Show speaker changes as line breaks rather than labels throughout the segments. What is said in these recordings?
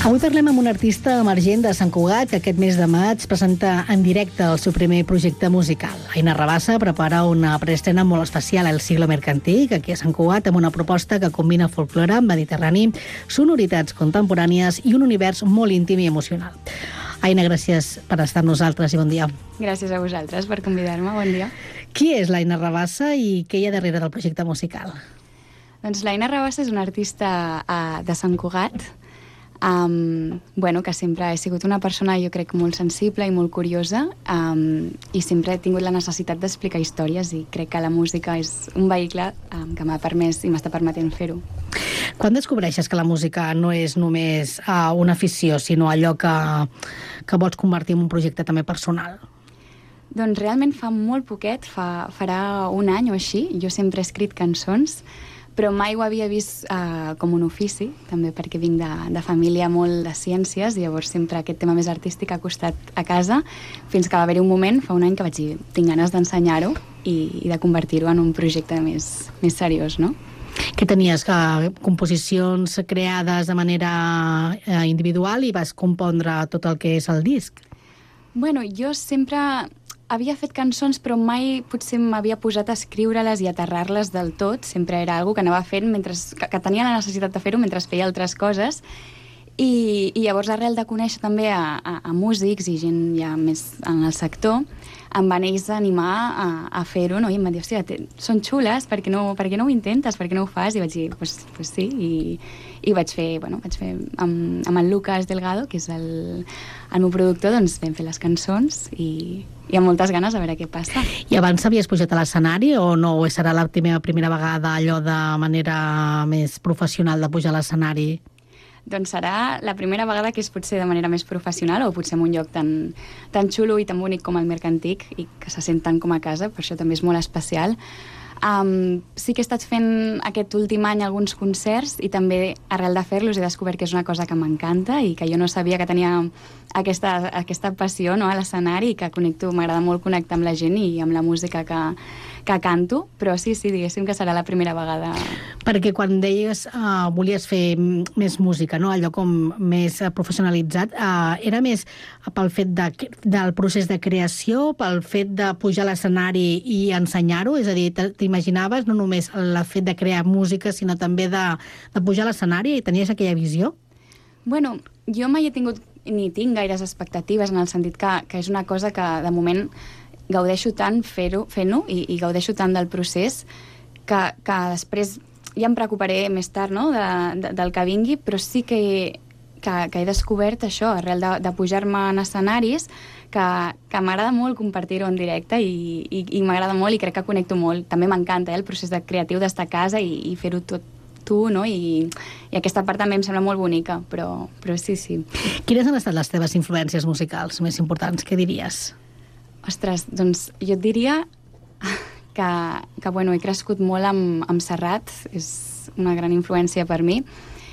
Avui parlem amb un artista emergent de Sant Cugat que aquest mes de maig presenta en directe el seu primer projecte musical. Aina Rabassa prepara una preestrena molt especial al Siglo Mercantic, aquí a Sant Cugat, amb una proposta que combina folklore mediterrani, sonoritats contemporànies i un univers molt íntim i emocional. Aina, gràcies per estar amb nosaltres i bon dia.
Gràcies a vosaltres per convidar-me, bon dia.
Qui és l'Aina Rabassa i què hi ha darrere del projecte musical?
Doncs l'Aina Rabassa és una artista de Sant Cugat, que sempre he sigut una persona, jo crec, molt sensible i molt curiosa, i sempre he tingut la necessitat d'explicar històries i crec que la música és un vehicle que m'ha permès i m'està permetent fer-ho.
Quan descobreixes que la música no és només una afició, sinó allò que vols convertir en un projecte també personal?
Doncs realment fa molt poquet, farà un any o així, jo sempre he escrit cançons, però mai ho havia vist com un ofici, també perquè vinc de família molt de ciències, i llavors sempre aquest tema més artístic ha costat a casa, fins que va haver-hi un moment, fa un any, que vaig dir, tinc ganes d'ensenyar-ho i de convertir-ho en un projecte més seriós, no?
Que tenies composicions creades de manera individual i vas compondre tot el que és el disc?
Bueno, jo sempre havia fet cançons, però mai potser m'havia posat a escriure-les i aterrar-les del tot. Sempre era algo que anava fent, que tenia la necessitat de fer-ho mentre feia altres coses. I llavors, arrel de conèixer també a músics i gent ja més en el sector, em van ells animar a fer-ho, no? I em van dir, hòstia, són xules, per què no ho intentes, per què no ho fas? I vaig dir, pues sí, i vaig fer amb el Lucas Delgado, que és el meu productor, doncs vam fer les cançons i amb moltes ganes a veure què passa.
I abans havies pujat a l'escenari o no? O serà la primera vegada allò de manera més professional de pujar a l'escenari?
Doncs serà la primera vegada que és potser de manera més professional, o potser en un lloc tan xulo i tan bonic com el Mercantic, i que se sent tant com a casa, per això també és molt especial. Sí que he estat fent aquest últim any alguns concerts, i també arrel de fer-los he descobert que és una cosa que m'encanta i que jo no sabia que tenia aquesta passió, no, a l'escenari, i que m'agrada molt connectar amb la gent i amb la música que canto, però sí, diguéssim que serà la primera vegada.
Perquè quan deies volies fer més música, no? Allò com més professionalitzat, era més pel fet del procés de creació, pel fet de pujar a l'escenari i ensenyar-ho? És a dir, t'imaginaves no només el fet de crear música, sinó també de pujar a l'escenari, i tenies aquella visió?
Bueno, jo mai he tingut ni tinc gaires expectatives, en el sentit que és una cosa que de moment gaudeixo tant fent-ho i gaudeixo tant del procés que després ja em preocuparé més tard, no?, del que vingui, però sí que he descobert això, arrel de pujar-me en escenaris, que m'agrada molt compartir-ho en directe i m'agrada molt i crec que connecto molt. També m'encanta el procés creatiu d'estar a casa i fer-ho tot tu, no? I aquesta part també em sembla molt bonica, però sí.
Quines han estat les teves influències musicals més importants? Què diries?
Ostres, doncs jo et diria que he crescut molt amb Serrat, és una gran influència per mi,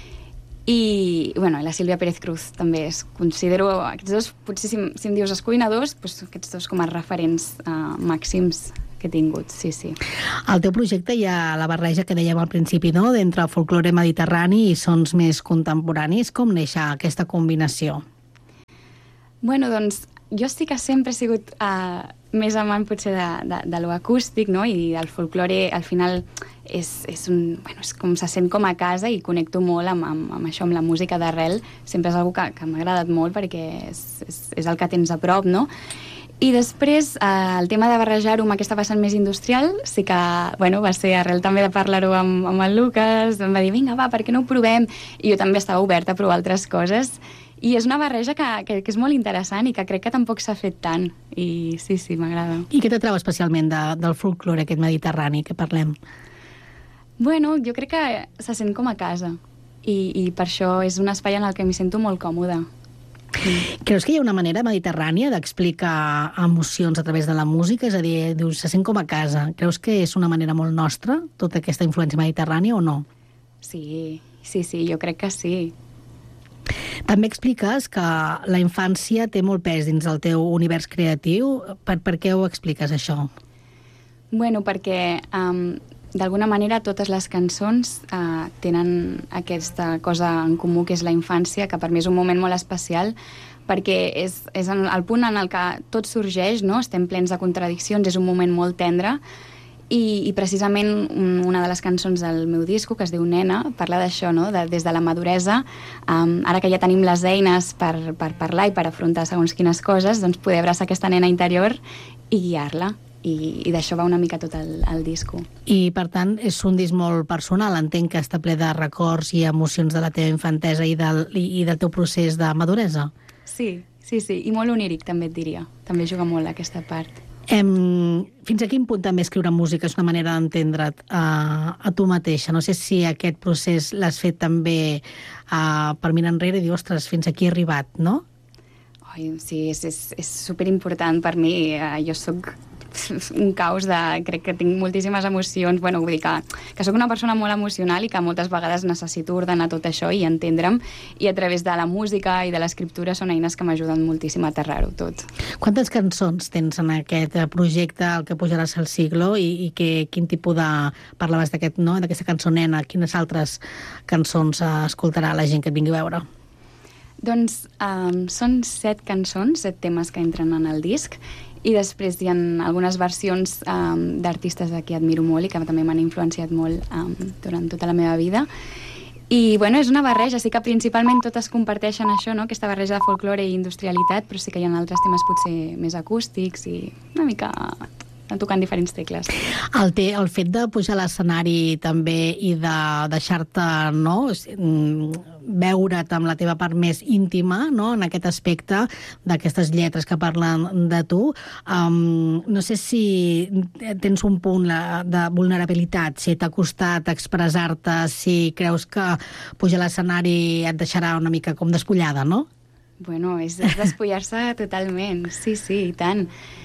i la Sílvia Pérez Cruz també considero aquests dos, potser si em dius escuinadors, doncs aquests dos com a referents màxims que he tingut, sí.
Al teu projecte hi ha la barreja que dèiem al principi, no?, d'entre folklore mediterrani i sons més contemporanis. Com neix aquesta combinació?
Bueno, doncs jo sí que sempre he sigut més amant potser de lo acústic, no?, i el folklore al final és com se sent com a casa, i connecto molt amb això, amb la música d'arrel. Sempre és una que m'ha agradat molt perquè és el que tens a prop, no? I després el tema de barrejar-ho amb aquesta vessant més industrial sí que va ser arrel també de parlar-ho amb el Lucas. Em va dir, vinga, va, per què no ho provem? I jo també estava oberta a provar altres coses. I és una barreja que és molt interessant i que crec que tampoc s'ha fet tant. I sí, m'agrada.
I què t'atrau especialment del folklore aquest mediterrani que parlem?
Bueno, jo crec que se sent com a casa. I per això és un espai en el que m'hi sento molt còmoda.
Creus que hi ha una manera mediterrània d'explicar emocions a través de la música? És a dir, dius, se sent com a casa. Creus que és una manera molt nostra, tota aquesta influència mediterrània, o no?
Sí, jo crec que sí.
També expliques que la infància té molt pes dins del teu univers creatiu. Per què ho expliques, això?
Bueno, perquè d'alguna manera totes les cançons tenen aquesta cosa en comú que és la infància, que per mi és un moment molt especial perquè és el punt en el que tot sorgeix, no? Estem plens de contradiccions, és un moment molt tendre i precisament una de les cançons del meu disco, que es diu Nena, parla d'això, no? Des de la maduresa, ara que ja tenim les eines per parlar i per afrontar segons quines coses, doncs poder abraçar aquesta nena interior i guiar-la. I d'això va una mica tot el disco.
I, per tant, és un disc molt personal. Entenc que està ple de records i emocions de la teva infantesa i del teu procés de maduresa.
Sí, i molt oníric, també et diria. També juga molt aquesta part.
Fins a quin punt també escriure música és una manera d'entendre't a tu mateixa? No sé si aquest procés l'has fet també per mirar enrere i dir, ostres, fins aquí he arribat, no?
Sí, és superimportant per mi. Jo sóc un caos crec que tinc moltíssimes emocions, vull dir que sóc una persona molt emocional i que moltes vegades necessito ordenar tot això i entendre'm, i a través de la música i de l'escriptura són eines que m'ajuden moltíssim a aterrar-ho tot.
Quantes cançons tens en aquest projecte, el que pujaràs al siglo, i quin tipus de... Parlaves d'aquesta cançó Nena, quines altres cançons escoltarà la gent que et vingui a veure?
Doncs són 7 cançons, 7 temes que entren en el disc, i després hi ha algunes versions d'artistes que admiro molt i que també m'han influenciat molt durant tota la meva vida. I és una barreja, sí que principalment totes comparteixen això, no? Aquesta barreja de folklore i industrialitat, però sí que hi ha altres temes potser més acústics i una mica tocant diferents tecles.
El fet de pujar a l'escenari també i de deixar-te, no, veure't amb la teva part més íntima, no, en aquest aspecte d'aquestes lletres que parlen de tu, no sé si tens un punt de vulnerabilitat, si t'ha costat expressar-te, si creus que pujar a l'escenari et deixarà una mica com despullada, no?
És despullar-se totalment, sí, i tant.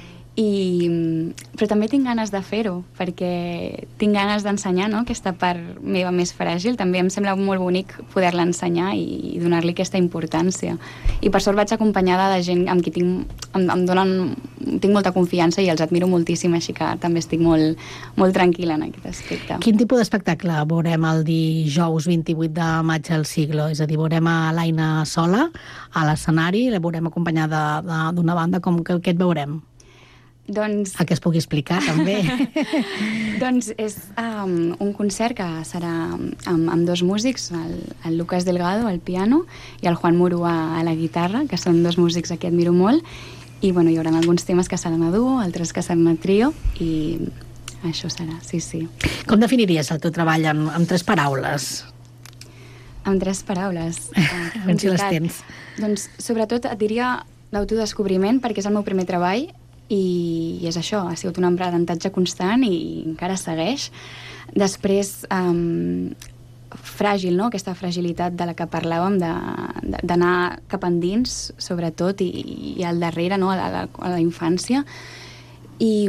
Però també tinc ganes de fer-ho, perquè tinc ganes d'ensenyar, no?, aquesta part meva més fràgil. També em sembla molt bonic poder-la ensenyar i donar-li aquesta importància. I per sort vaig acompanyada de gent amb qui tinc molta confiança i els admiro moltíssim, així que també estic molt, molt tranquil·la en aquest aspecte.
Quin tipus d'espectacle veurem el dijous 28 de maig al siglo? És a dir, veurem a l'Aina sola a l'escenari, la veurem acompanyada d'una banda, com que què et veurem? A que es pugui explicar, també.
Doncs és un concert que serà amb 2 músics, el Lucas Delgado al piano i el Juan Muro a la guitarra, que són 2 músics a qui admiro molt, i hi haurà alguns temes que seran a duo, altres que seran a trio, i això serà, sí.
Com definiries el teu treball amb 3 paraules?
Amb 3 paraules?
Ben si les tens.
Doncs sobretot et diria l'autodescobriment, perquè és el meu primer treball, i és això, ha sigut un aprenentatge constant i encara segueix. Després, fràgil, no?, aquesta fragilitat de la que parlàvem, d'anar cap endins, sobretot, i al darrere, no?, a la infància, i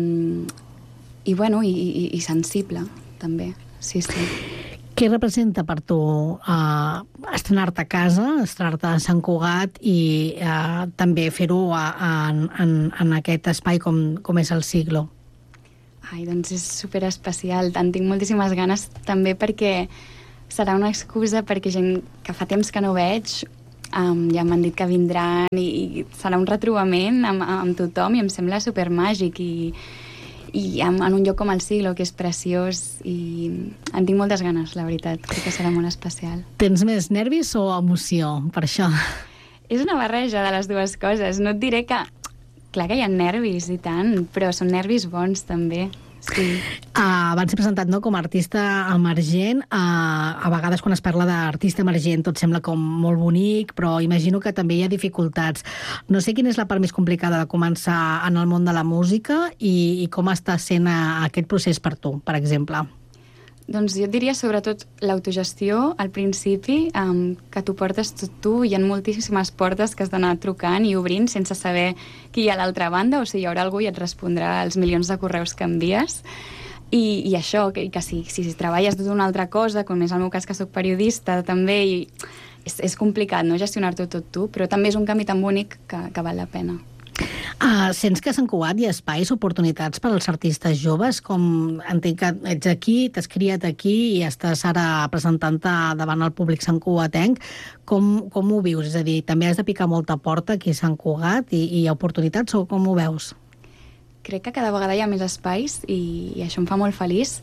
sensible, també, sí.
Què representa per tu estrenar-te a casa, estrenar-te a Sant Cugat i també fer-ho en aquest espai com és el siglo?
Doncs és superespecial. En tinc moltíssimes ganes també perquè serà una excusa perquè gent que fa temps que no veig ja m'han dit que vindran i serà un retrobament amb tothom i em sembla supermàgic i en un lloc com el siglo, que és preciós, i en tinc moltes ganes, la veritat. Crec que serà molt especial.
Tens més nervis o emoció per això?
És una barreja de les dues coses. No et diré que... Clar que hi ha nervis, i tant, però són nervis bons, també. Sí.
Van ser presentat, no?, com a artista emergent. A vegades quan es parla d'artista emergent tot sembla com molt bonic, però imagino que també hi ha dificultats. No sé quina és la part més complicada de començar en el món de la música i com està sent aquest procés per tu, per exemple.
Doncs jo et diria sobretot l'autogestió al principi, que t'ho portes tot tu. Hi ha moltíssimes portes que has d'anar trucant i obrint sense saber qui hi ha a l'altra banda, o si hi haurà algú i et respondrà als milions de correus que envies. I això, que si treballes d'una altra cosa, com és el meu cas que soc periodista també, és complicat, no?, gestionar-ho tot tu, però també és un canvi tan bonic que val la pena.
Sents que a Sant Cugat hi ha espais, oportunitats per als artistes joves? Com entenc que ets aquí, t'has criat aquí i estàs ara presentant-te davant el públic santcugatenc. Com ho vius? És a dir, també has de picar molta porta aquí a Sant Cugat i hi ha oportunitats o com ho veus?
Crec que cada vegada hi ha més espais i això em fa molt feliç.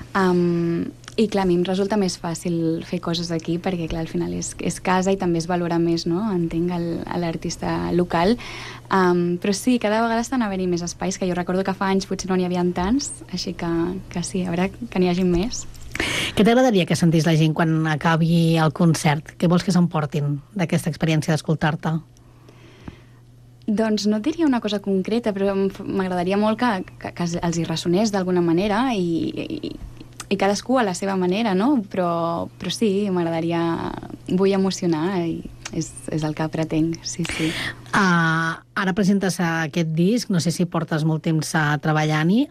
I clar, a mi em resulta més fàcil fer coses aquí perquè clar, al final és casa i també es valora més, no? Entenc l'artista local. Però sí, cada vegada estan haver-hi més espais, que jo recordo que fa anys potser no n'hi havia tants, així que sí, a veure que n'hi hagi més.
Què t'agradaria que sentís la gent quan acabi el concert? Què vols que s'emportin d'aquesta experiència d'escoltar-te?
Doncs no et diria una cosa concreta, però m'agradaria molt que els hi ressonés d'alguna manera i cadascú a la seva manera, no? Però sí, m'agradaria... Vull emocionar i és el que pretenc, sí.
Ara presentes aquest disc, no sé si portes molt temps treballant-hi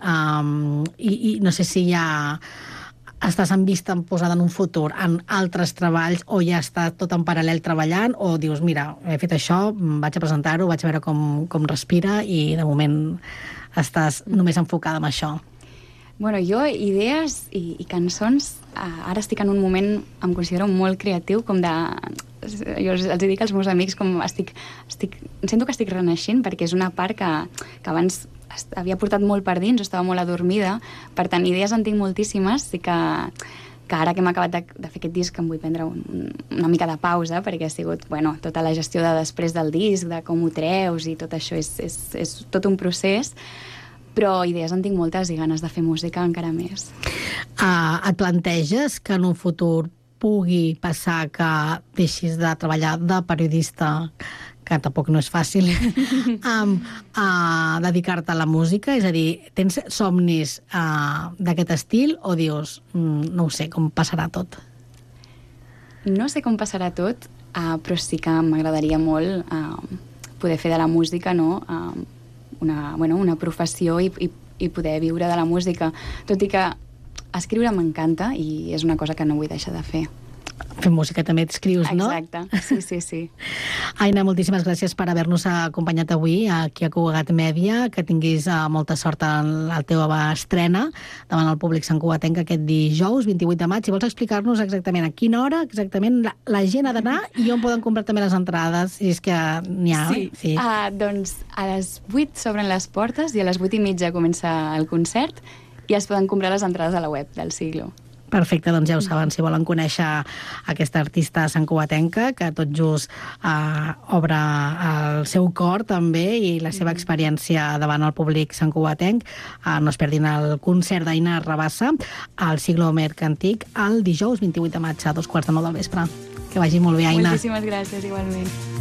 i no sé si ja estàs en vista posada en un futur en altres treballs o ja està tot en paral·lel treballant o dius, mira, he fet això, vaig a presentar-ho, vaig a veure com respira i de moment estàs només enfocada en això.
Bueno, jo, idees i cançons, ara estic en un moment, em considero molt creatiu, com de... Jo els dic als meus amics com sento que estic renaixent perquè és una part que abans havia portat molt per dins, estava molt adormida, per tant, idees en tinc moltíssimes, i que ara que hem acabat de fer aquest disc em vull prendre una mica de pausa, perquè ha sigut, bueno, tota la gestió de després del disc, de com ho treus, i tot això és tot un procés, però idees en tinc moltes i ganes de fer música encara més.
Et planteges que en un futur pugui passar que deixis de treballar de periodista, que tampoc no és fàcil, a dedicar-te a la música? És a dir, tens somnis d'aquest estil o dius, no ho sé, com passarà tot?
No sé com passarà tot, però sí que m'agradaria molt poder fer de la música, no?, una professió i poder viure de la música, tot i que escriure m'encanta i és una cosa que no vull deixar de fer.
Fer música també escrius, no?
Exacte, sí.
Aina, moltíssimes gràcies per haver-nos acompanyat avui aquí a Cugat Mèdia, que tinguis molta sort en la teva estrena davant el públic santcugatenc aquest dijous 28 de maig. Si vols explicar-nos exactament a quina hora exactament la gent ha d'anar i on poden comprar també les entrades, si és que n'hi ha.
Sí. Doncs a les 8 s'obren les portes i a les 8:30 comença el concert i es poden comprar les entrades a la web del Siglo.
Perfecte, doncs ja ho saben, si volen conèixer aquesta artista santcugatenca, que tot just obre el seu cor també i la seva experiència davant el públic santcugatenc, no es perdin el concert d'Aina Rabassa al Siglo Mercantic el dijous 28 de maig a 2:15 del vespre. Que vagi molt bé, Aina.
Moltíssimes gràcies, igualment.